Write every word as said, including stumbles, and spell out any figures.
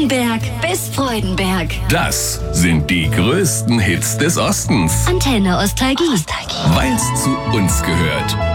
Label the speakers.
Speaker 1: Frankenberg bis Freudenberg.
Speaker 2: Das sind die größten Hits des Ostens.
Speaker 1: Antenne Ostalgie.
Speaker 2: Weil's zu uns gehört.